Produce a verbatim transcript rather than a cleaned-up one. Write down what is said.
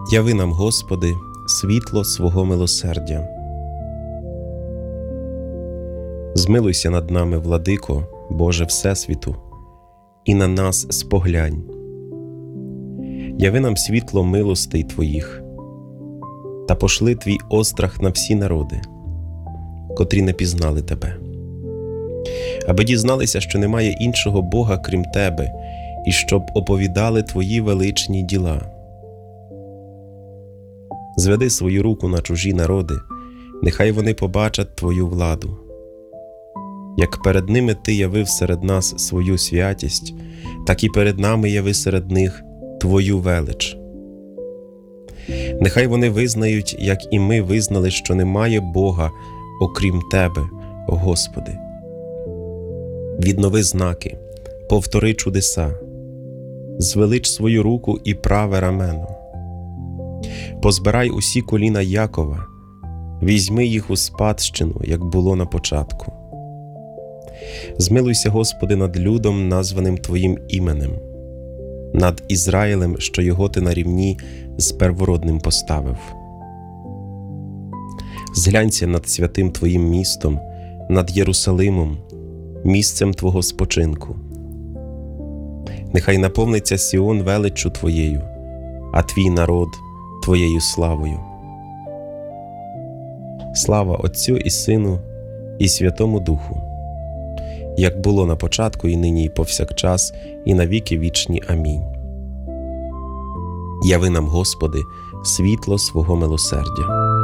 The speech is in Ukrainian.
Яви нам, Господи, світло свого милосердя. Змилуйся над нами, Владико, Боже Всесвіту, і на нас споглянь. Яви нам світло милостей Твоїх, та пошли Твій острах на всі народи, котрі не пізнали Тебе, аби дізналися, що немає іншого Бога, крім Тебе, і щоб оповідали Твої величні діла. Зведи свою руку на чужі народи, нехай вони побачать Твою владу. Як перед ними Ти явив серед нас свою святість, так і перед нами яви серед них Твою велич. Нехай вони визнають, як і ми визнали, що немає Бога, окрім Тебе, о Господи. Віднови знаки, повтори чудеса, звелич свою руку і праве рамено. Позбирай усі коліна Якова, візьми їх у спадщину, як було на початку. Змилуйся, Господи, над людом, названим Твоїм іменем, над Ізраїлем, що його Ти на рівні з первородним поставив. Зглянься над святим Твоїм містом, над Єрусалимом, місцем Твого спочинку. Нехай наповниться Сіон величчю Твоєю, а Твій народ Твоєю славою. Слава Отцю і Сину, і Святому Духу, як було на початку, і нині, і повсякчас, і на віки вічні. Амінь. Яви нам, Господи, світло свого милосердя.